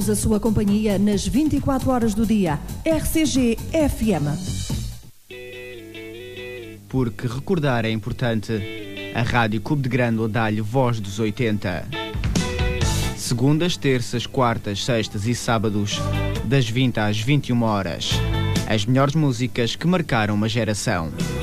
A sua companhia nas 24 horas do dia. RCG FM. Porque recordar é importante, a Rádio Cubo de Grândola dá-lhe voz dos 80. Segundas, terças, quartas, sextas e sábados, das 20 às 21 horas. As melhores músicas que marcaram uma geração.